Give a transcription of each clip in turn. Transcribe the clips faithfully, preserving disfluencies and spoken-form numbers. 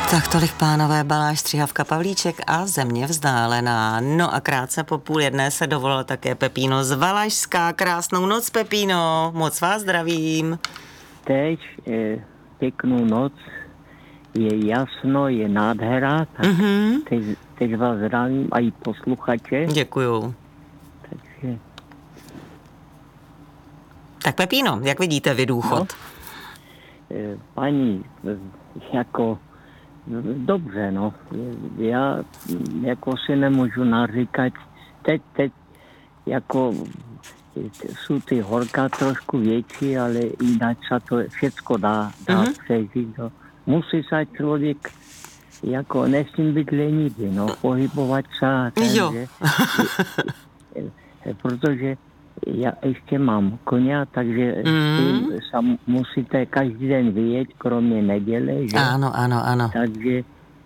Tak tolik, pánové, Baláž, Stříhavka, Pavlíček a Země vzdálená. No a krátce po půl jedné se dovolal také Pepíno z Valašska. Krásnou noc, Pepíno, moc vás zdravím. Teď eh, pěknou noc, je jasno, je nádhera, tak mm-hmm. teď, teď vás zdravím a i posluchače. Děkuju. Takže... Tak Pepíno, jak vidíte vy důchod? No, eh, paní, jako dobře, no. Já jako si nemůžu naříkat. Teď, teď jako jsou ty horka trošku větší, ale jinak se to všecko dá, dá mm-hmm. přežít. No. Musí se člověk jako nesmí být lenivý, no, pohybovat se. Takže, protože já ještě mám koně, takže mm. sam musíte každý den vyjet, kromě neděle, že? Ano, ano, ano. Takže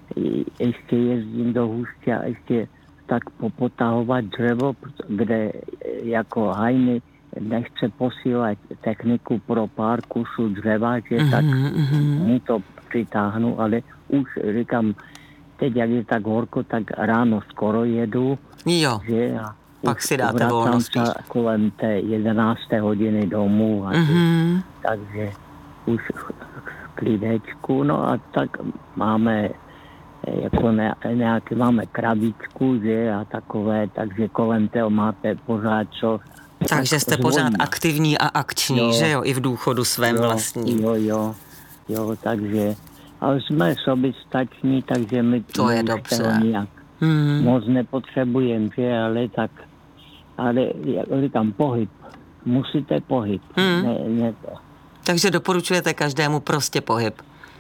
ještě jezdím do Hůště a ještě tak popotahovat dřevo, kde jako hajny nechce posílat techniku pro pár kusů dřeva, že mm-hmm, tak mm-hmm. mu to přitáhnu, ale už říkám, teď jak je tak horko, tak ráno skoro jedu, jo. že a pak si dáte volno spíš. Kolem té jedenácté hodiny domů. A mm-hmm. Takže už v klidečku. No a tak máme jako ne, nějaké máme krabičku, že a takové, takže kolem toho máte pořád co. Takže jste zvolíme. Pořád aktivní a akční, jo. Že jo, i v důchodu svém jo, vlastním. Jo, jo, jo, takže ale jsme soběstační, takže my to je dobře. Nějak hmm. moc nepotřebujeme, že, ale tak ale jak říkám, pohyb. Musíte pohyb. Hmm. Ne, ne to. Takže doporučujete každému prostě pohyb.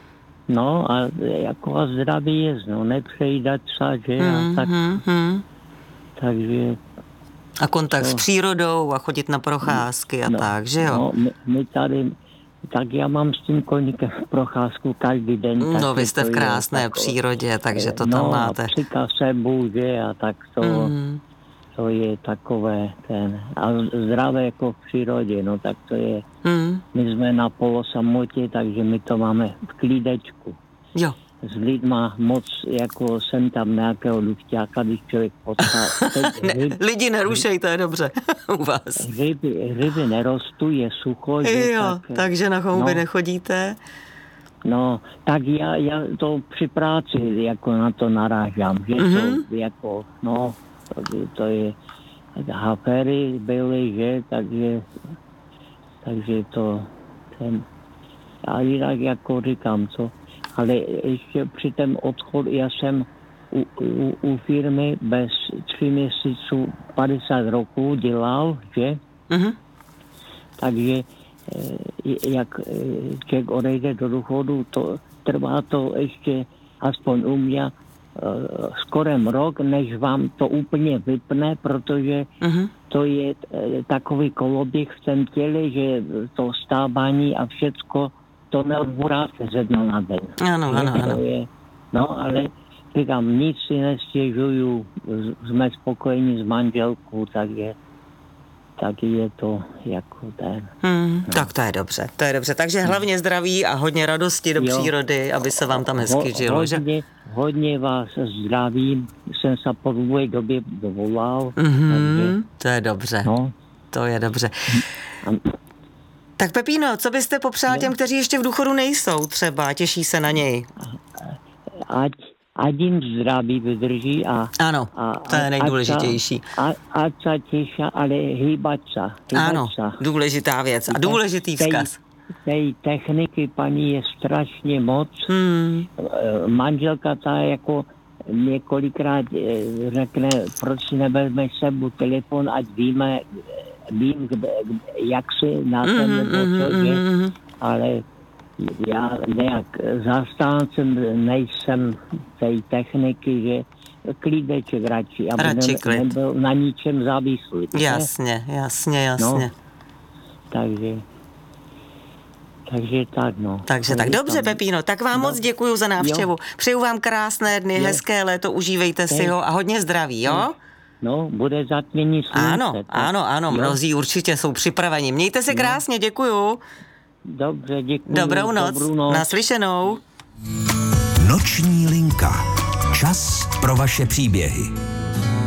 No a jako a zdravý jest, no, nepřejídat se, že hmm, a tak. Hmm, hmm. Takže... A kontakt to, s přírodou a chodit na procházky a no, tak, že jo? No, my, my tady, tak já mám s tím koníkem procházku každý den. No, vy jste v krásné je, přírodě, takže to tam no, máte. No, přika sebu, že a tak to... Hmm. To je takové ten, a zdravé jako v přírodě, no tak to je, mm. my jsme na polosamotě, takže my to máme v klídečku. Jo. S lidma moc, jako jsem tam nějakého luchťáka, když člověk potká. ne, lidi nerušej, to je dobře u vás. Hryby, hryby nerostou, je sucho. Že, jo, tak, takže na chouby no, nechodíte? No, tak já, já to při práci jako na to narážám, že mm-hmm. to jako, no, To, to je, hafery byly, že, takže, takže to, ten, a jinak jako říkám, co, ale ještě při tom odchodu, já jsem u, u, u firmy bez tři měsíců padesát roků dělal, že, mm-hmm. takže jak člověk odejde do důchodu, to trvá to ještě, aspoň u mě, skorem rok, než vám to úplně vypne, protože uh-huh. to je takový koloběh v tom těle, že to stávání a všecko to neodboráte ze dna na den. Ano, ano, ano. Je, no, ale říkám, nic si nestěžuju, jsme spokojeni s manželkou, tak je tak je to jako ten. Hmm, no. Tak to je dobře, to je dobře. Takže hlavně zdraví a hodně radosti do jo. přírody, aby se vám tam hezky žilo, hodně, že? Hodně vás zdravím, jsem se po dvou době dovolal. Mm-hmm, takže, to je dobře, no. to je dobře. Tak Pepíno, co byste popřál no. těm, kteří ještě v důchodu nejsou třeba, těší se na něj? Ať Ať jim zdraví vydrží a... Ano, a, to je nejdůležitější. A, ať se těší, ale hýbat se. Hýbat ano, se. důležitá věc a důležitý vzkaz. Tej techniky, paní, je strašně moc. Hmm. Manželka ta jako několikrát řekne, proč si nevezme sebou telefon, ať víme, vím, kde, jak si na ten nebo co, mm-hmm. ale já nějak zastáncem nejsem té techniky, že klídeček radši, aby radši ne, nebyl na ničem závislý. Jasně, jasně, jasně. No, takže, takže tak, no. Takže tak, dobře, Pepíno, tak vám no, moc děkuju za návštěvu. Jo. Přeju vám krásné dny, jo. hezké léto, užívejte si ho a hodně zdraví, jo? No, bude zatmění slunce. Ano, tak. ano, ano, mnozí určitě jsou připraveni. Mějte se krásně, děkuju. Dobře, děkuji. Dobrou noc, Dobrou noc. Naslyšenou. Noční linka. Čas pro vaše příběhy.